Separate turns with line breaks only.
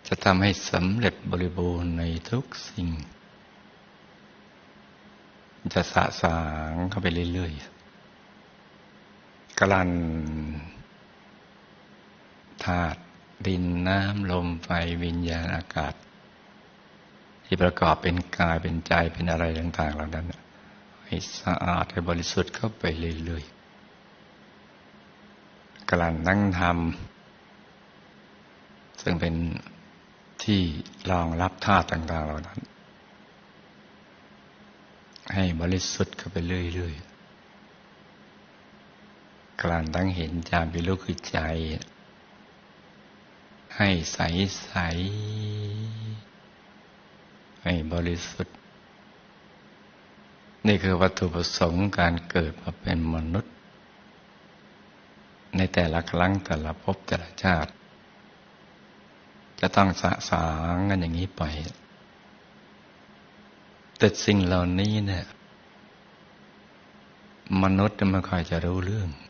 จะทำให้สำเร็จบริบูรณ์ในทุกสิ่งจะสะสางเข้าไปเรื่อยๆกลั่นธาตุดินน้ำลมไฟวิญญาณอากาศที่ประกอบเป็นกายเป็นใจเป็นอะไรต่างๆเหล่านั้นให้สะอาดให้บริสุทธิ์เข้าไปเรื่อยๆกลั่นนั่งทำซึ่งเป็นที่รองรับธาตุต่างๆเหล่านั้นให้บริสุทธิ์เข้าไปเรื่อยๆกลั่นตั้งเห็นจามเป็นรูปคือใจให้ใสๆให้บริสุทธิ์นี่คือวัตถุประสงค์การเกิดมาเป็นมนุษย์ในแต่ละครั้งแต่ละภพแต่ละชาติจะต้องสะสางกันอย่างนี้ไปแต่สิ่งเหล่านี้เนี่ยมนุษย์ไม่ค่อยจะรู้เรื่อง